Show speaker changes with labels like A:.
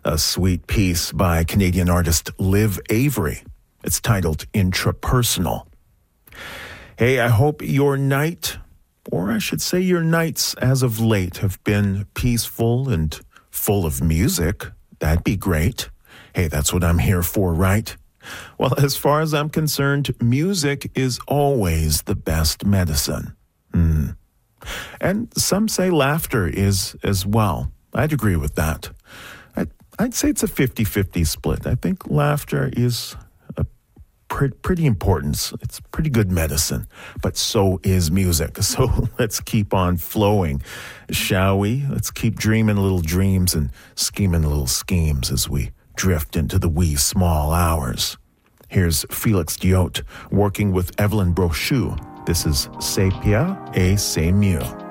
A: A sweet piece by Canadian artist Liv Avery. It's titled Intrapersonal. Hey, I hope your night, or I should say your nights as of late, have been peaceful and full of music. That'd be great. Hey, that's what I'm here for, right? Well, as far as I'm concerned, music is always the best medicine. And some say laughter is as well. I'd agree with that. I'd say it's a 50-50 split. I think laughter is pretty important. It's pretty good medicine, but so is music. So let's keep on flowing, shall we? Let's keep dreaming little dreams and scheming little schemes as we drift into the wee small hours. Here's Felix Diot working with Evelyn Brochu. This is C'est Pia et C'est Mieux.